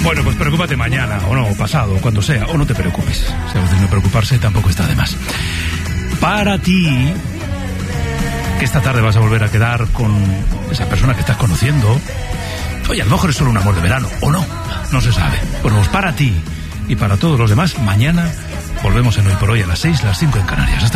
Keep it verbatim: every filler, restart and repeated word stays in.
Bueno, pues preocúpate mañana, o no, o pasado, o cuando sea, o no te preocupes. Si a veces no preocuparse tampoco está de más. Para ti, que esta tarde vas a volver a quedar con esa persona que estás conociendo, oye, a lo mejor es solo un amor de verano, o no, no se sabe. Bueno, pues para ti y para todos los demás, mañana volvemos en Hoy por Hoy a las seis, las cinco en Canarias. Hasta